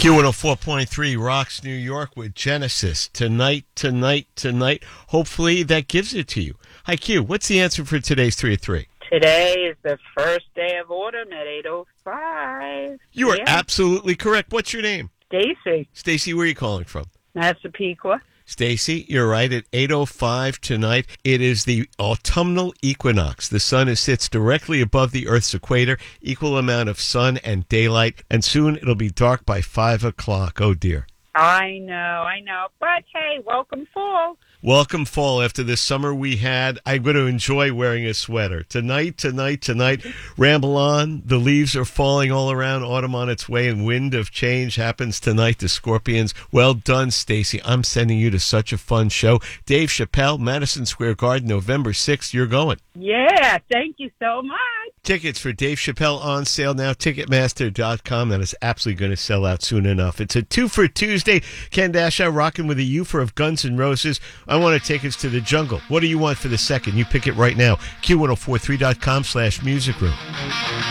Q104.3 rocks New York with Genesis. Tonight. Hopefully that gives it to you. Hi, Q. What's the answer for today's 3 at 3? Today is the first day of autumn at 8:05. You are absolutely correct. What's your name? Stacy. Stacy, where are you calling from? Massapequa. Stacy, you're right. At 8:05 tonight, it is the autumnal equinox. The sun sits directly above the Earth's equator, equal amount of sun and daylight, and soon it'll be dark by 5 o'clock. Oh, dear. I know. But, hey, welcome fall. Welcome fall. After this summer we had, I'm going to enjoy wearing a sweater. Tonight, ramble on. The leaves are falling all around, autumn on its way, and wind of change happens tonight. The Scorpions. Well done, Stacy. I'm sending you to such a fun show. Dave Chappelle, Madison Square Garden, November 6th. You're going. Yeah, thank you so much. Tickets for Dave Chappelle on sale now, Ticketmaster.com. That is absolutely going to sell out soon enough. It's a 2 for Tuesday. Ken Dashow rocking with a Ufer of Guns N' Roses. I want to take us to the jungle. What do you want for the second? You pick it right now. Q1043.com/musicroom.